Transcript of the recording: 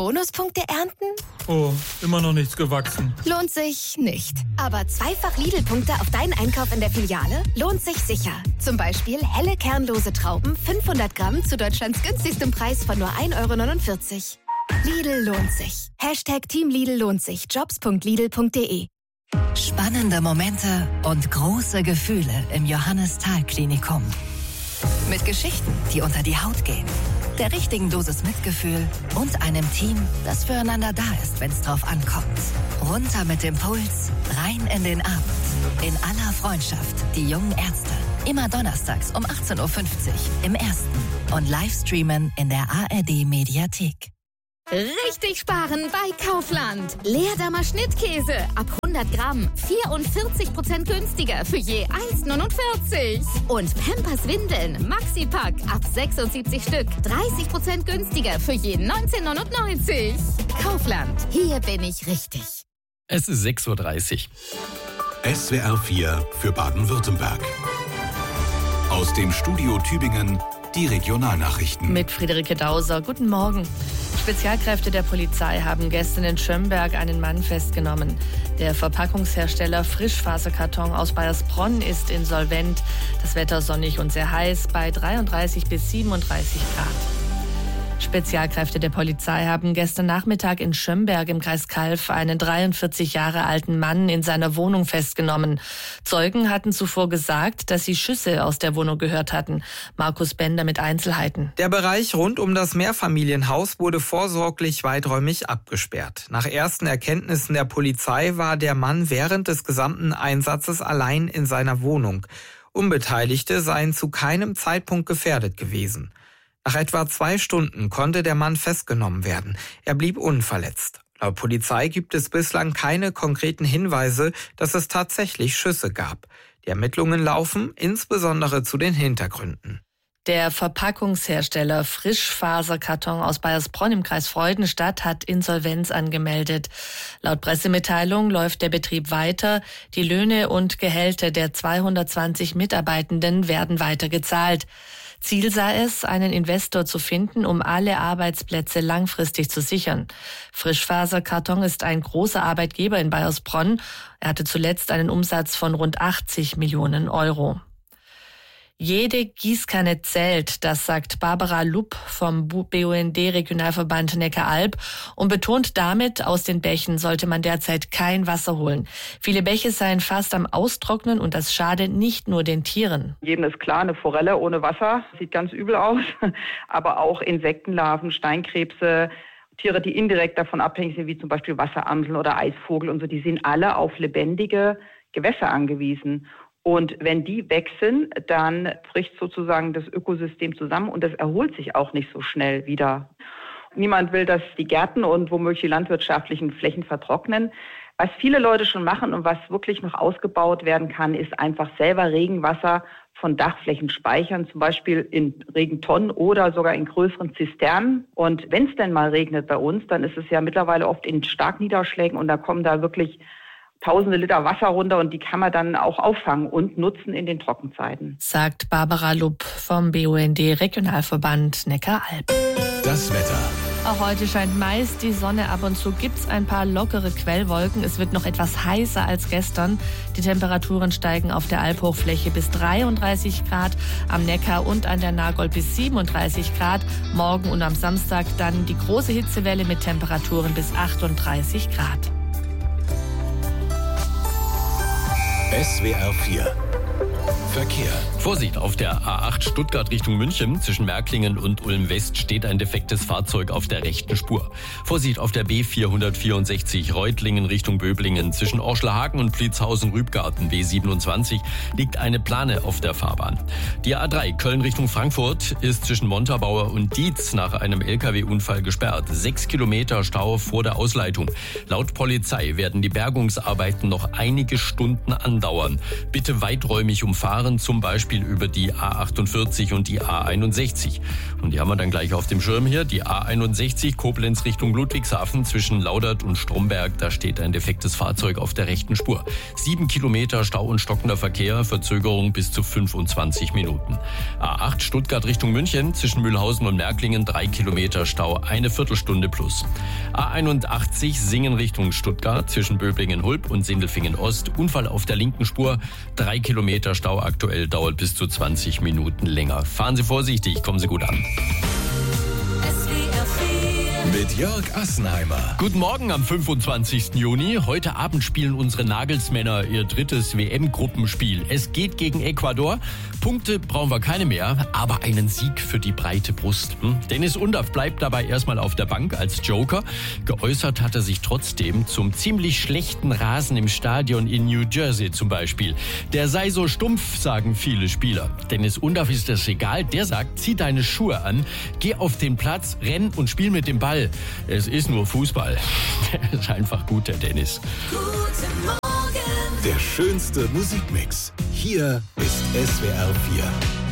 Bonuspunkte ernten? Oh, immer noch nichts gewachsen. Lohnt sich nicht. Aber zweifach Lidl-Punkte auf deinen Einkauf in der Filiale lohnt sich sicher. Zum Beispiel helle kernlose Trauben, 500 Gramm zu Deutschlands günstigstem Preis von nur 1,49 €. Lidl lohnt sich. Team Lidl lohnt sich. Jobs.lidl.de. Spannende Momente und große Gefühle im Johannes-Thal-Klinikum. Mit Geschichten, die unter die Haut gehen, der richtigen Dosis Mitgefühl und einem Team, das füreinander da ist, wenn es drauf ankommt. Runter mit dem Puls, rein in den Abend. In aller Freundschaft, die jungen Ärzte. Immer donnerstags um 18:50 Uhr im Ersten und Livestreamen in der ARD-Mediathek. Richtig sparen bei Kaufland. Leerdammer Schnittkäse ab 100 Gramm 44% günstiger für je 1,49. Und Pampers Windeln Maxi-Pack ab 76 Stück 30% günstiger für je 19,99. Kaufland, hier bin ich richtig. Es ist 6:30 Uhr. SWR 4 für Baden-Württemberg. Aus dem Studio Tübingen die Regionalnachrichten. Mit Friederike Dauser. Guten Morgen. Spezialkräfte der Polizei haben gestern in Schömberg einen Mann festgenommen. Der Verpackungshersteller Frischfaserkarton aus Baiersbronn ist insolvent. Das Wetter sonnig und sehr heiß bei 33 bis 37 Grad. Spezialkräfte der Polizei haben gestern Nachmittag in Schömberg im Kreis Calw einen 43 Jahre alten Mann in seiner Wohnung festgenommen. Zeugen hatten zuvor gesagt, dass sie Schüsse aus der Wohnung gehört hatten. Markus Bender mit Einzelheiten. Der Bereich rund um das Mehrfamilienhaus wurde vorsorglich weiträumig abgesperrt. Nach ersten Erkenntnissen der Polizei war der Mann während des gesamten Einsatzes allein in seiner Wohnung. Unbeteiligte seien zu keinem Zeitpunkt gefährdet gewesen. Nach etwa 2 Stunden konnte der Mann festgenommen werden. Er blieb unverletzt. Laut Polizei gibt es bislang keine konkreten Hinweise, dass es tatsächlich Schüsse gab. Die Ermittlungen laufen, insbesondere zu den Hintergründen. Der Verpackungshersteller Frischfaserkarton aus Baiersbronn im Kreis Freudenstadt hat Insolvenz angemeldet. Laut Pressemitteilung läuft der Betrieb weiter. Die Löhne und Gehälter der 220 Mitarbeitenden werden weiter gezahlt. Ziel sei es, einen Investor zu finden, um alle Arbeitsplätze langfristig zu sichern. Frischfaserkarton ist ein großer Arbeitgeber in Baiersbronn. Er hatte zuletzt einen Umsatz von rund 80 Millionen €. Jede Gießkanne zählt, das sagt Barbara Lupp vom BUND-Regionalverband Neckar-Alb und betont damit, aus den Bächen sollte man derzeit kein Wasser holen. Viele Bäche seien fast am Austrocknen und das schade nicht nur den Tieren. Jedem ist klar, eine Forelle ohne Wasser sieht ganz übel aus, aber auch Insektenlarven, Steinkrebse, Tiere, die indirekt davon abhängig sind, wie zum Beispiel Wasseramseln oder Eisvogel und so, die sind alle auf lebendige Gewässer angewiesen. Und wenn die weg sind, dann bricht sozusagen das Ökosystem zusammen und das erholt sich auch nicht so schnell wieder. Niemand will, dass die Gärten und womöglich die landwirtschaftlichen Flächen vertrocknen. Was viele Leute schon machen und was wirklich noch ausgebaut werden kann, ist einfach selber Regenwasser von Dachflächen speichern, zum Beispiel in Regentonnen oder sogar in größeren Zisternen. Und wenn es denn mal regnet bei uns, dann ist es ja mittlerweile oft in Starkniederschlägen und da kommen da wirklich tausende Liter Wasser runter und die kann man dann auch auffangen und nutzen in den Trockenzeiten. Sagt Barbara Lupp vom BUND-Regionalverband Neckar-Alb. Das Wetter. Auch heute scheint meist die Sonne, ab und zu gibt's ein paar lockere Quellwolken. Es wird noch etwas heißer als gestern. Die Temperaturen steigen auf der Albhochfläche bis 33 Grad, am Neckar und an der Nagold bis 37 Grad. Morgen und am Samstag dann die große Hitzewelle mit Temperaturen bis 38 Grad. SWR 4 Verkehr. Vorsicht, auf der A8 Stuttgart Richtung München zwischen Märklingen und Ulm-West steht ein defektes Fahrzeug auf der rechten Spur. Vorsicht auf der B464 Reutlingen Richtung Böblingen zwischen Orschlerhagen und Pliezhausen-Rübgarten B27 liegt eine Plane auf der Fahrbahn. Die A3 Köln Richtung Frankfurt ist zwischen Montabaur und Dietz nach einem LKW-Unfall gesperrt. 6 Kilometer Stau vor der Ausleitung. Laut Polizei werden die Bergungsarbeiten noch einige Stunden andauern. Bitte weiträumig umfahren fahren zum Beispiel über die A48 und die A61. Und die haben wir dann gleich auf dem Schirm hier. Die A61 Koblenz Richtung Ludwigshafen zwischen Laudert und Stromberg. Da steht ein defektes Fahrzeug auf der rechten Spur. 7 Kilometer Stau und stockender Verkehr, Verzögerung bis zu 25 Minuten. A8 Stuttgart Richtung München zwischen Mühlhausen und Märklingen 3 Kilometer Stau, eine Viertelstunde plus. A81 Singen Richtung Stuttgart zwischen Böblingen-Hulb und Sindelfingen-Ost. Unfall auf der linken Spur. 3 Kilometer Stau aktuell, dauert bis zu 20 Minuten länger. Fahren Sie vorsichtig, kommen Sie gut an. Mit Jörg Assenheimer. Guten Morgen am 25. Juni. Heute Abend spielen unsere Nagelsmänner ihr drittes WM-Gruppenspiel. Es geht gegen Ecuador. Punkte brauchen wir keine mehr, aber einen Sieg für die breite Brust. Dennis Undaff bleibt dabei erstmal auf der Bank als Joker. Geäußert hat er sich trotzdem zum ziemlich schlechten Rasen im Stadion in New Jersey zum Beispiel. Der sei so stumpf, sagen viele Spieler. Dennis Undaff ist das egal. Der sagt, zieh deine Schuhe an, geh auf den Platz, renn und spiel mit dem Ball. Es ist nur Fußball. Der ist einfach gut, der Dennis. Guten Morgen. Der schönste Musikmix. Hier ist SWR 4.